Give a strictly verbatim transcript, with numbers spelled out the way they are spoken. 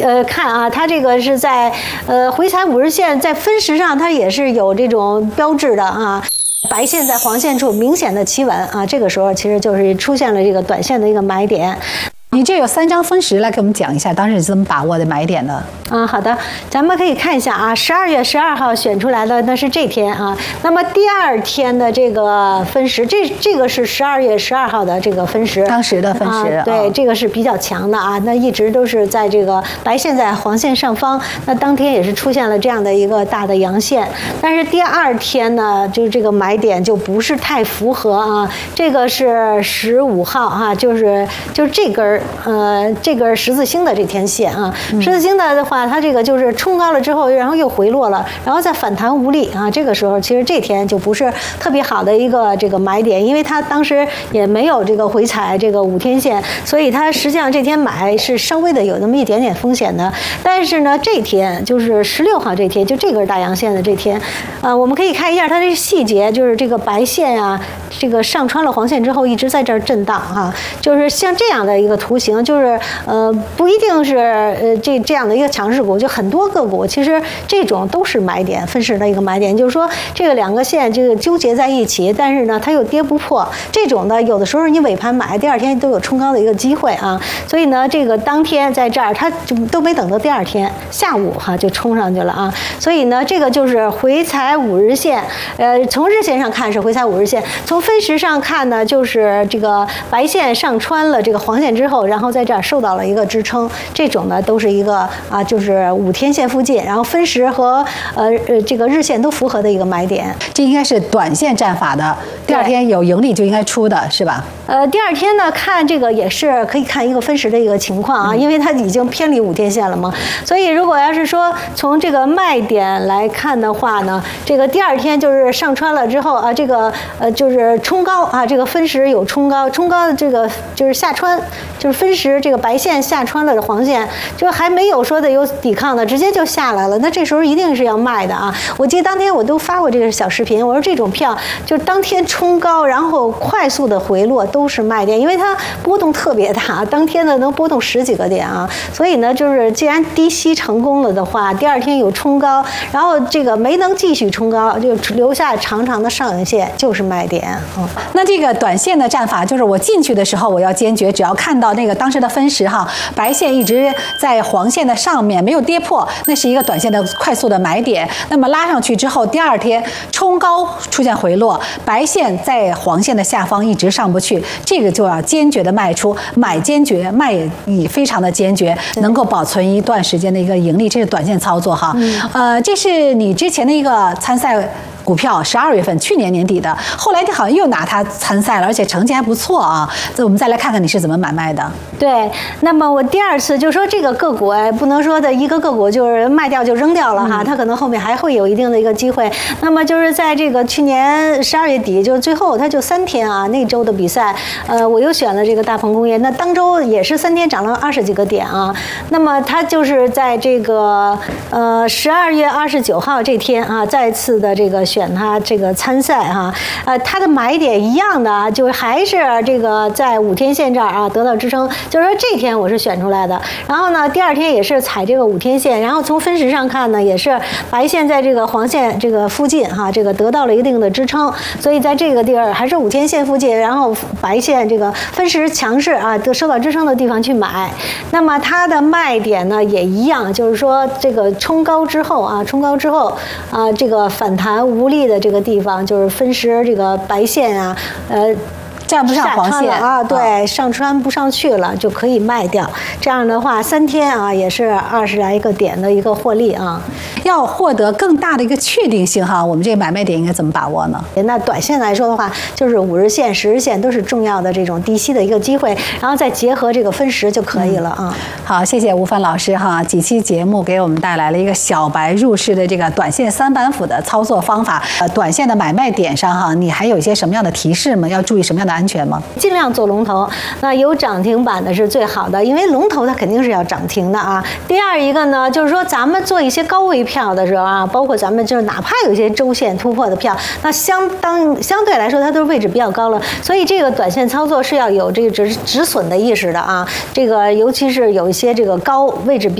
呃看啊，它这个是在呃回踩五日线在分时上，它也是有这种标志的啊。白线在黄线处明显的企稳啊，这个时候其实就是出现了这个短线的一个买点。 你这有三张分时来给我们讲一下，当时你怎么把握的买点的？ 啊，好的，咱们可以看一下啊，十二月十二号选出来的那是这天啊，那么第二天的这个分时，这这个是十二月十二号的这个分时， 当时的分时， 啊、对、哦，这个是比较强的啊，那一直都是在这个白线在黄线上方，那当天也是出现了这样的一个大的阳线，但是第二天呢，就是这个买点就不是太符合啊，这个是十五号啊，就是就是这根呃这根十字星的这天线啊，嗯、十字星的的话。它这个就是冲高了之后，然后又回落了，然后再反弹无力啊。这个时候其实这天就不是特别好的一个这个买点，因为它当时也没有这个回踩这个五天线，所以它实际上这天买是稍微的有那么一点点风险的。但是呢，这天就是十六号这天，就这根大阳线的这天，啊，我们可以看一下它这个细节，就是这个白线啊，这个上穿了黄线之后一直在这儿震荡哈、啊，就是像这样的一个图形，就是呃不一定是呃这这样的一个强势股，就很多个股其实这种都是买点，分时的一个买点，就是说这个两个线这个纠结在一起，但是呢它又跌不破，这种呢有的时候你尾盘买，第二天都有冲高的一个机会啊，所以呢这个当天在这儿它就都没等到第二天下午哈、啊、就冲上去了啊，所以呢这个就是回踩五日线，呃从日线上看是回踩五日线，从分时上看呢就是这个白线上穿了这个黄线之后，然后在这儿受到了一个支撑，这种呢都是一个啊就是五天线附近，然后分时和呃呃这个日线都符合的一个买点， 这应该是短线战法的，第二天有盈利就应该出的是吧？ 呃，第二天呢看这个也是可以看一个分时的一个情况啊，嗯、因为它已经偏离五天线了嘛，所以如果要是说从这个卖点来看的话呢，这个第二天就是上穿了之后啊，这个呃就是冲高啊，这个分时有冲高，冲高的这个就是下穿，就是分时这个白线下穿了的黄线，就还没有说的有抵抗的，直接就下来了，那这时候一定是要卖的啊！我记得当天我都发过这个小视频，我说这种票就当天冲高，然后快速的回落都是卖点，因为它波动特别大，当天呢能波动十几个点啊，所以呢就是既然低吸成功了的话，第二天有冲高，然后这个没能继续冲高，就留下长长的上影线，就是卖点。嗯， 那这个短线的战法就是我进去的时候我要坚决，只要看到那个当时的分时哈，白线一直在黄线的上面没有跌破，那是一个短线的快速的买点。那么拉上去之后，第二天冲高出现回落，白线在黄线的下方一直上不去，这个就要坚决的卖出，买坚决，卖也非常的坚决，能够保存一段时间的一个盈利，这是短线操作哈。嗯、呃，这是你之前的一个参赛股票，十二月份去年年底的，后来你好像又拿它参赛了，而且成绩还不错啊。这我们再来看看你是怎么买卖的。 对，那么我第二次就说这个个股哎，不能说的一个个股就是卖掉就扔掉了哈，嗯、它可能后面还会有一定的一个机会。那么就是在这个去年十二月底，就最后它就三天啊，那周的比赛，呃，我又选了这个大鹏工业，那当周也是三天涨了二十几个点啊。那么它就是在这个呃十二月二十九号这天啊，再次的这个。选它这个参赛哈，呃，它的买点一样的啊，就是还是这个在五天线这儿啊得到支撑，就是说这天我是选出来的，然后呢，第二天也是踩这个五天线，然后从分时上看呢，也是白线在这个黄线这个附近哈，这个得到了一定的支撑，所以在这个地儿还是五天线附近，然后白线这个分时强势啊，得受到支撑的地方去买，那么它的卖点呢也一样，就是说这个冲高之后啊，冲高之后啊，这个反弹无。无力的这个地方就是分时这个白线啊，呃。 站不上黄线啊，对，上穿不上去了就可以卖掉。这样的话，三天啊也是二十来个点的一个获利啊。 要获得更大的一个确定性哈，我们这个买卖点应该怎么把握呢？ 那短线来说的话，就是五日线、十日线都是重要的这种低吸的一个机会，然后再结合这个分时就可以了啊。嗯、 好，谢谢吴帆老师哈，几期节目给我们带来了一个小白入市的这个短线三板斧的操作方法。呃，短线的买卖点上哈，你还有一些什么样的提示吗？要注意什么样的安全吗？ 尽量做龙头，那有涨停板的是最好的，因为龙头它肯定是要涨停的啊。第二一个呢，就是说咱们做一些高位票的时候啊，包括咱们就是哪怕有一些周线突破的票，那相当相对来说它都是位置比较高了，所以这个短线操作是要有这个止止损的意识的啊。这个尤其是有一些这个高位置比